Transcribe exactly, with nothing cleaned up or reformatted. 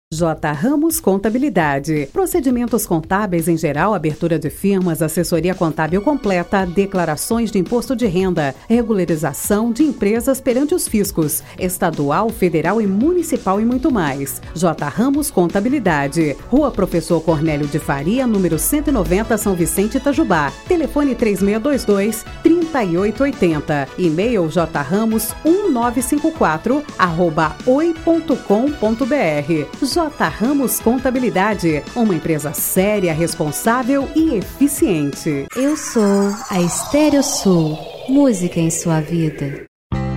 J. Ramos Contabilidade. Procedimentos contábeis em geral, abertura de firmas, assessoria contábil completa, declarações de imposto de renda, regularização de empresas perante os fiscos, estadual, federal e municipal e muito mais. J. Ramos Contabilidade. Rua Professor Cornélio de Faria, número cento e noventa, São Vicente, Itajubá. Telefone três seis dois dois, três oito oito zero. E-mail jramos um nove cinco quatro arroba oi ponto com ponto br. J. Ramos Contabilidade, uma empresa séria, responsável e eficiente. Eu sou a Estéreo Sul, música em sua vida.